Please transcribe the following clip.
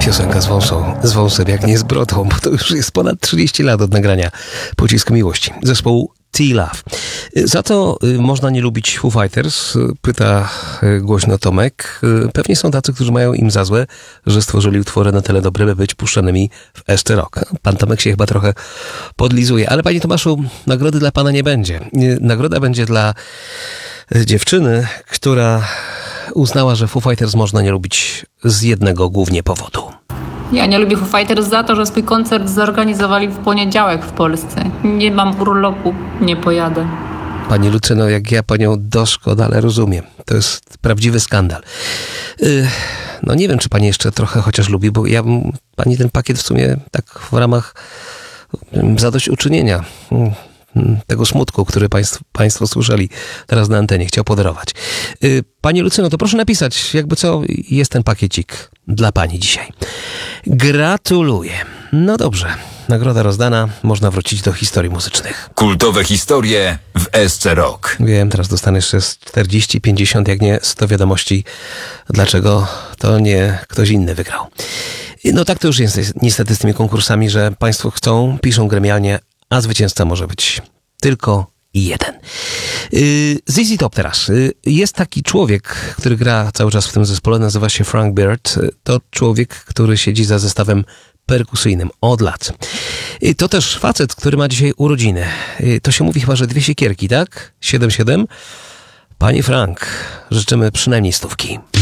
Piosenka z wąsem, jak nie z brodą, bo to już jest ponad 30 lat od nagrania Pocisku Miłości zespołu T-Love. Za to można nie lubić Foo Fighters, pyta głośno Tomek. Pewnie są tacy, którzy mają im za złe, że stworzyli utwory na tyle dobre, by być puszczanymi w SC Rock. Pan Tomek się chyba trochę podlizuje, ale panie Tomaszu, nagrody dla pana nie będzie. Nagroda będzie dla dziewczyny, która uznała, że Foo Fighters można nie lubić z jednego głównie powodu. Ja nie lubię Foo Fighters za to, że swój koncert zorganizowali w poniedziałek w Polsce. Nie mam urlopu, nie pojadę. Pani Lucyno, jak ja panią doskonale rozumiem. To jest prawdziwy skandal. No nie wiem, czy pani jeszcze trochę chociaż lubi, bo ja bym pani ten pakiet w sumie tak w ramach zadośćuczynienia tego smutku, który państwo słyszeli teraz na antenie, chciał podarować. Pani Lucyno, to proszę napisać, jakby co jest ten pakiecik dla pani dzisiaj. Gratuluję. No dobrze, nagroda rozdana, można wrócić do historii muzycznych. Kultowe historie w SC Rock. Wiem, teraz dostanę jeszcze 40, 50, jak nie 100 wiadomości, dlaczego to nie ktoś inny wygrał. No tak to już jest niestety z tymi konkursami, że państwo chcą, piszą gremialnie, a zwycięzca może być tylko jeden. ZZ Top teraz. Jest taki człowiek, który gra cały czas w tym zespole, nazywa się Frank Beard. To człowiek, który siedzi za zestawem perkusyjnym od lat. To też facet, który ma dzisiaj urodziny. To się mówi chyba, że 2 siekierki, tak? 7-7. Panie Frank, życzymy przynajmniej 100.